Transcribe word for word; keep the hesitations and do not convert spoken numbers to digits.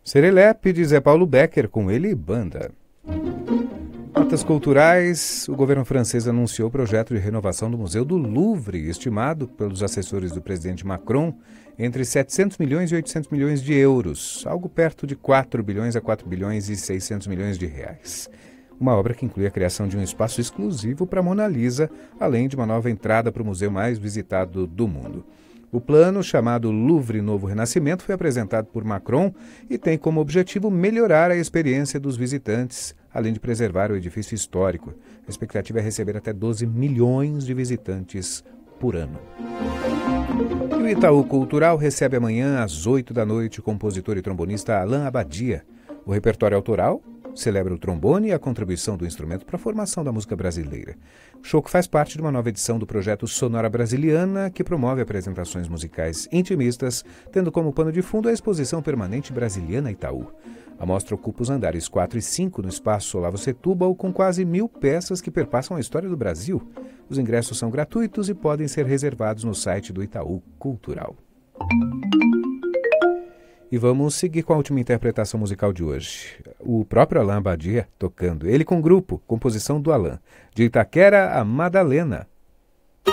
Serelepe de Zé Paulo Becker, com ele e banda. Notas culturais, o governo francês anunciou o projeto de renovação do Museu do Louvre, estimado pelos assessores do presidente Macron entre setecentos milhões e oitocentos milhões de euros, algo perto de quatro bilhões a quatro bilhões e seiscentos milhões de reais. Uma obra que inclui a criação de um espaço exclusivo para Mona Lisa, além de uma nova entrada para o museu mais visitado do mundo. O plano, chamado Louvre Novo Renascimento, foi apresentado por Macron e tem como objetivo melhorar a experiência dos visitantes, além de preservar o edifício histórico. A expectativa é receber até doze milhões de visitantes por ano. E o Itaú Cultural recebe amanhã, às oito da noite, o compositor e trombonista Alain Abadia. O repertório autoral celebra o trombone e a contribuição do instrumento para a formação da música brasileira. O show que faz parte de uma nova edição do projeto Sonora Brasiliana, que promove apresentações musicais intimistas, tendo como pano de fundo a exposição permanente Brasiliana Itaú. A mostra ocupa os andares quatro e cinco no espaço Olavo Setúbal, com quase mil peças que perpassam a história do Brasil. Os ingressos são gratuitos e podem ser reservados no site do Itaú Cultural. E vamos seguir com a última interpretação musical de hoje. O próprio Alain Abadia tocando, ele com grupo, composição do Alain. De Itaquera a Madalena,